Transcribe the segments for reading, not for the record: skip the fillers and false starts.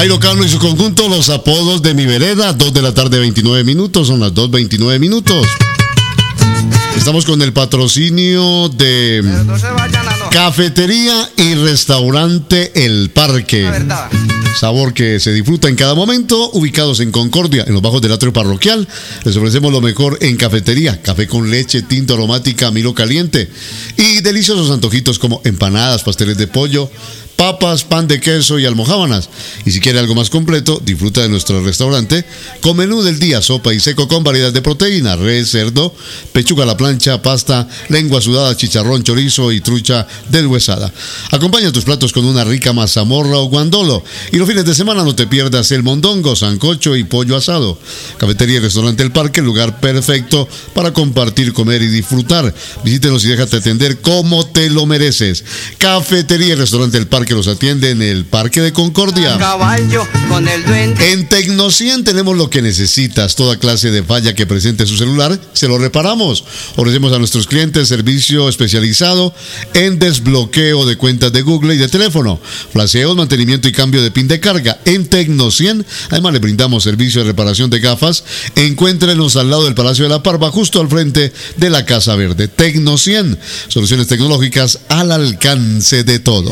Jairo Cano y su conjunto, Los Apodos de mi Vereda, 2 de la tarde, 29 minutos, son las 2:29 minutos. Estamos con el patrocinio de Cafetería y Restaurante El Parque. Sabor que se disfruta en cada momento, ubicados en Concordia, en los bajos del atrio parroquial. Les ofrecemos lo mejor en cafetería: café con leche, tinto aromática, Milo caliente y deliciosos antojitos como empanadas, pasteles de pollo, papas, pan de queso y almojábanas. Y si quiere algo más completo, disfruta de nuestro restaurante con menú del día: sopa y seco con variedad de proteína: res, cerdo, pechuga a la plancha, pasta, lengua sudada, chicharrón, chorizo y trucha deshuesada. Acompaña tus platos con una rica mazamorra o guandolo. Y los fines de semana no te pierdas el mondongo, sancocho y pollo asado. Cafetería y Restaurante El Parque, el lugar perfecto para compartir, comer y disfrutar. Visítenos y déjate atender como te lo mereces. Cafetería y Restaurante El Parque, que los atiende en el Parque de Concordia. En Tecno100 tenemos lo que necesitas: toda clase de falla que presente su celular, se lo reparamos. Ofrecemos a nuestros clientes servicio especializado en desbloqueo de cuentas de Google y de teléfono, flasheos, mantenimiento y cambio de pin de carga. En Tecno100 además le brindamos servicio de reparación de gafas. Encuéntrenos al lado del Palacio de la Parva, justo al frente de la Casa Verde. Tecno100, soluciones tecnológicas al alcance de todos.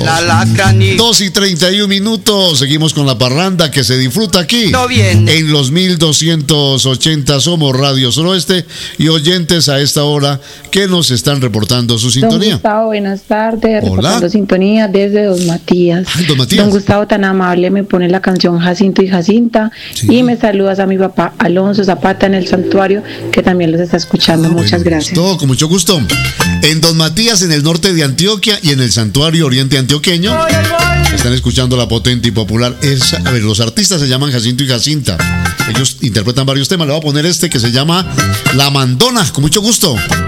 2:31 minutos. Seguimos con la parranda que se disfruta aquí en los 1280. Somos Radio Suroeste y oyentes a esta hora que nos están reportando su sintonía. Don Gustavo, buenas tardes. Hola. Reportando sintonía desde Don Matías. Ay, Don Matías. Don Gustavo, tan amable, me pone la canción Jacinto y Jacinta. Sí. Y me saludas a mi papá Alonso Zapata en el santuario, que también los está escuchando. Muchas gracias. Todo, con mucho gusto. En Don Matías, en el norte de Antioquia, y en el santuario oriente antioqueño, están escuchando la potente y popular. Los artistas se llaman Jacinto y Jacinta. Ellos interpretan varios temas. Le voy a poner este que se llama La Mandona, con mucho gusto.